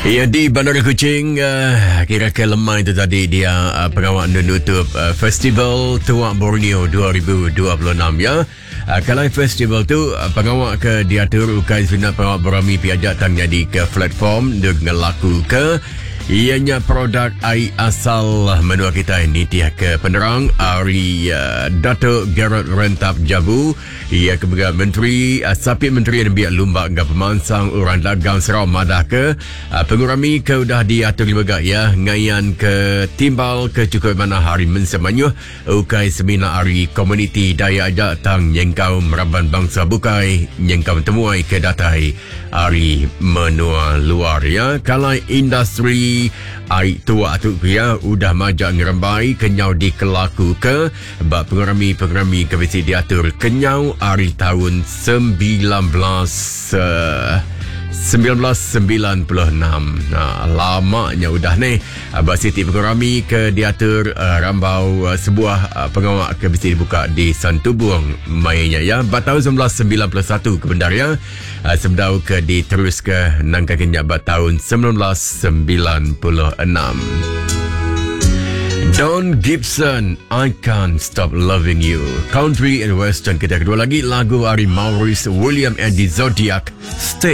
Ya, di Bandar Kuching, kira-kira lemah itu tadi dia pengawal menutup Festival Tuak Borneo 2026 ya. Kalau festival tu pengawal ke diatur ukai sebenar pengawal berami piajak tang jadi ke platform dengan laku ke ianya produk air asal menua kita ini tiah ke penerang Ari Dato' Gerard Rentap Jabu ia kebegal Menteri Sapi Menteri dan Biak Lumbak dengan pemansang Uran Dagang Serau Madah ke pengurami ke udah diatur juga ya ngayan ke timbal ke cukup mana hari mensemanyuh ukai semina hari komuniti daya ajak tang nyengkau meraban bangsa bukai nyengkau temuai ke datai hari menua luar ya kalai industri ai tua tu ya udah majak ngerembai kenyau dikelaku ke bab pengerami ke mesti diatur kenyau hari tahun 1996 lamanya udah ni Siti pengerami ke diatur rambau sebuah pengawak ke mesti dibuka di Santubong mainnya ya tahun 1991 ke bendar ya sebedau ke diterus ke nangka kenyak tahun 1996. Don Gibson, I Can't Stop Loving You. Country and Western kita kedua lagi lagu Ari Maurice William and the Zodiac Stay.